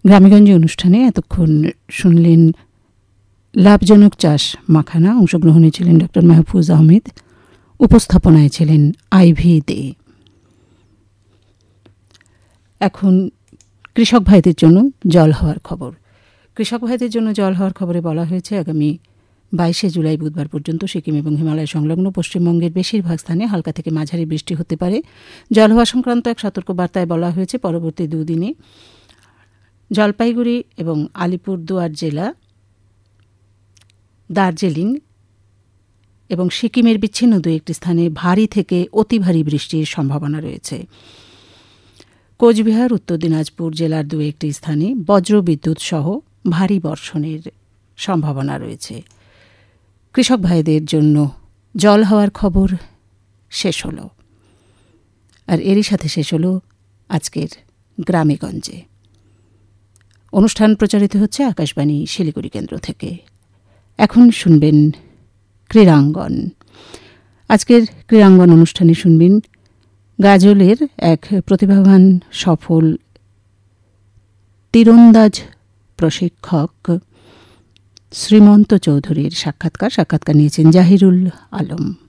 গ্রামেগঞ্জে অনুষ্ঠানে এতক্ষণ শুনলেন লাভজনক চাষ মাখানা। অংশগ্রহণে ছিলেন ডক্টর মাহফুজ আহমেদ, উপস্থাপনায় ছিলেন আইভি দে। এখন কৃষক ভাইদের জন্য জল হওয়ার খবর। কৃষক ভাইদের জন্য জল হওয়ার খবরে বলা হয়েছে আগামী 22 জুলাই বুধবার পর্যন্ত সিকিম এবং হিমালয় সংলগ্ন পশ্চিমবঙ্গের বেশিরভাগ স্থানে হালকা থেকে মাঝারি বৃষ্টি হতে পারে। জল হওয়া সংক্রান্ত এক সতর্কবার্তায় বলা হয়েছে পরবর্তী দুদিনে জলপাইগুড়ি এবং আলিপুরদুয়ার জেলা, দার্জিলিং এবং সিকিমের বিচ্ছিন্ন দু একটি স্থানে ভারী থেকে অতি ভারী বৃষ্টির সম্ভাবনা রয়েছে। কোচবিহার, উত্তর দিনাজপুর জেলার দু একটি স্থানে বজ্রবিদ্যুৎ সহ ভারী বর্ষণের সম্ভাবনা রয়েছে। কৃষক ভাইদের জন্য জল হওয়ার খবর শেষ হল। আর এরই সাথে শেষ হল আজকের গ্রামেগঞ্জে। অনুষ্ঠান প্রচারিত হচ্ছে আকাশবাণী শিলিগুড়ি কেন্দ্র থেকে। এখন শুনবেন ক্রীড়াঙ্গন। আজকের ক্রীড়াঙ্গন অনুষ্ঠানে শুনবেন গাজলের এক প্রতিভাবান সফল তীরন্দাজ প্রশিক্ষক শ্রীমন্ত চৌধুরীর সাক্ষাৎকার নিয়েছেন জাহিরুল আলম।